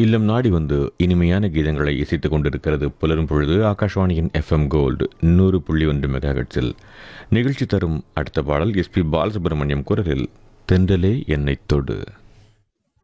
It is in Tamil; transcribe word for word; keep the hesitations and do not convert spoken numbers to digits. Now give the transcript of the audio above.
இல்லம் நாடி வந்து இனிமையான கீதங்களை இசைத்துக் கொண்டிருக்கிறது புலரும் பொழுது ஆகாஷவாணியின் எஃப்எம் கோல்டு நூறு புள்ளி ஒன்று மெகா ஹெர்ட்ஸில். நிகழ்ச்சி தரும் அடுத்த பாடல் எஸ்பி பாலசுப்ரமணியம் குரலில் தென்றலே என்னை தொடு.